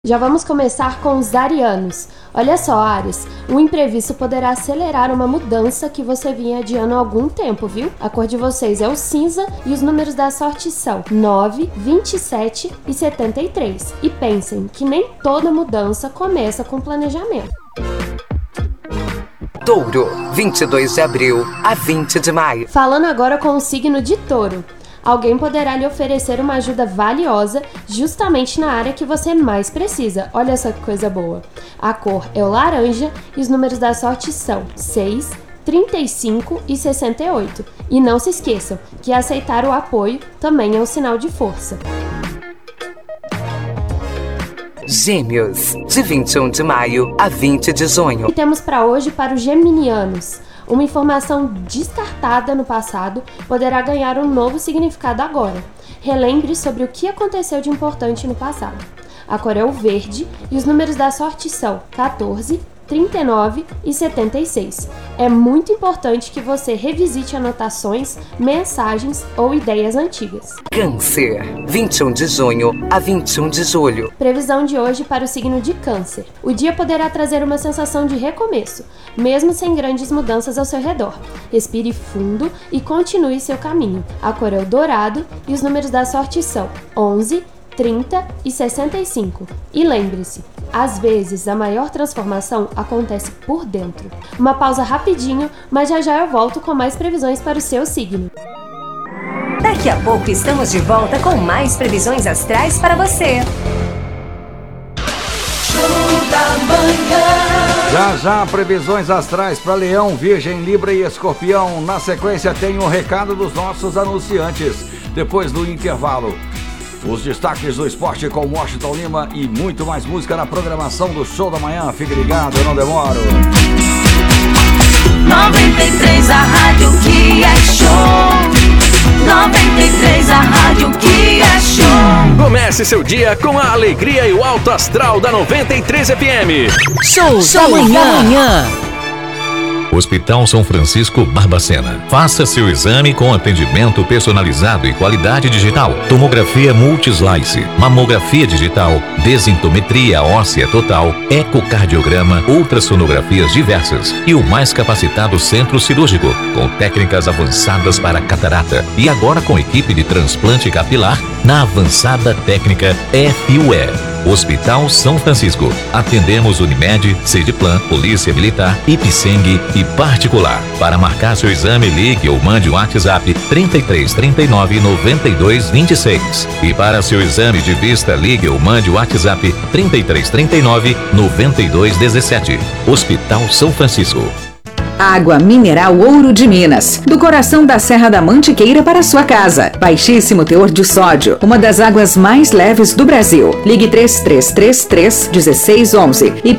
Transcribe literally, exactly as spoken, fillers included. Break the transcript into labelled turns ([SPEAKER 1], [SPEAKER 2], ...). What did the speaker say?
[SPEAKER 1] Já vamos começar com os arianos. Olha só, Áries, um imprevisto poderá acelerar uma mudança que você vinha adiando há algum tempo, viu? A cor de vocês é o cinza e os números da sorte são nove, vinte e sete e setenta e três. E pensem que nem toda mudança começa com planejamento.
[SPEAKER 2] Touro, vinte e dois de abril a vinte de maio.
[SPEAKER 1] Falando agora com o signo de Touro. Alguém poderá lhe oferecer uma ajuda valiosa justamente na área que você mais precisa. Olha só que coisa boa. A cor é o laranja e os números da sorte são seis, trinta e cinco e sessenta e oito. E não se esqueçam que aceitar o apoio também é um sinal de força.
[SPEAKER 2] Gêmeos, de vinte e um de maio a vinte de junho.
[SPEAKER 1] E temos para hoje para os geminianos. Uma informação descartada no passado poderá ganhar um novo significado agora. Relembre sobre o que aconteceu de importante no passado. A cor é o verde e os números da sorte são quatorze, trinta e nove e setenta e seis. É muito importante que você revisite anotações, mensagens ou ideias antigas.
[SPEAKER 2] Câncer, vinte e um de junho a vinte e um de julho.
[SPEAKER 1] Previsão de hoje para o signo de Câncer. O dia poderá trazer uma sensação de recomeço, mesmo sem grandes mudanças ao seu redor. Respire fundo e continue seu caminho. A cor é o dourado e os números da sorte são onze, trinta e sessenta e cinco. E lembre-se, às vezes a maior transformação acontece por dentro. Uma pausa rapidinho, mas já já eu volto com mais previsões para o seu signo.
[SPEAKER 3] Daqui a pouco estamos de volta com mais previsões astrais para você.
[SPEAKER 4] Show da manhã.
[SPEAKER 5] Já já previsões astrais para Leão, Virgem, Libra e Escorpião. Na sequência tem um recado dos nossos anunciantes. Depois do intervalo, os destaques do esporte com Washington Lima e muito mais música na programação do Show da Manhã. Fique ligado, eu não demoro.
[SPEAKER 4] noventa e três, a rádio que é show. noventa e três, a rádio que é show.
[SPEAKER 6] Comece seu dia com a alegria e o alto astral da noventa e três F M.
[SPEAKER 7] Show, Show da manhã. manhã.
[SPEAKER 8] Hospital São Francisco Barbacena. Faça seu exame com atendimento personalizado e qualidade digital. Tomografia multislice, mamografia digital, densitometria óssea total, ecocardiograma, ultrassonografias diversas e o mais capacitado centro cirúrgico, com técnicas avançadas para catarata. E agora com equipe de transplante capilar na avançada técnica F U E. Hospital São Francisco. Atendemos Unimed, Cediplan, Polícia Militar, Ipseng e particular. Para marcar seu exame, ligue ou mande um WhatsApp trinta e três, trinta e nove, noventa e dois, vinte e seis. E para seu exame de vista, ligue ou mande o WhatsApp trinta e três, trinta e nove, noventa e dois, dezessete. Hospital São Francisco.
[SPEAKER 9] Água mineral Ouro de Minas, do coração da Serra da Mantiqueira para sua casa. Baixíssimo teor de sódio, uma das águas mais leves do Brasil. Ligue três três três três, um seis um um e